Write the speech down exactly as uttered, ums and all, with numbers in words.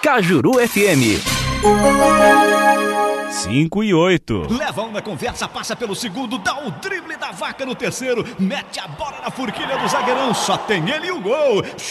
Cajuru F M. cinco e oito. Leva um na conversa, passa pelo segundo, dá o drible da vaca no terceiro, mete a bola na forquilha do zagueirão, só tem ele e o gol.